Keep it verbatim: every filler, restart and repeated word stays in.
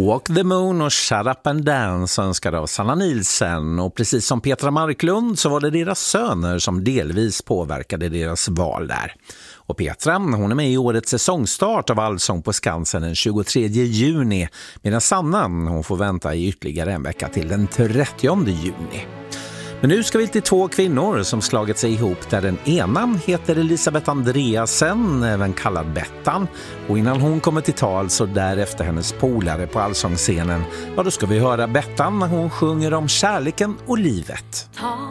Walk the Moon och Shut Up and Dance önskade av Sanna Nielsen, och precis som Petra Marklund så var det deras söner som delvis påverkade deras val där. Och Petra, hon är med i årets säsongstart av Allsång på Skansen den tjugotredje juni, medan Sanna, hon får vänta i ytterligare en vecka till den trettionde juni. Men nu ska vi till två kvinnor som slagit sig ihop, där den ena heter Elisabeth Andreasen, även kallad Bettan. Och innan hon kommer till tal så därefter hennes polare på allsångsscenen, ja då ska vi höra Bettan när hon sjunger om kärleken och livet.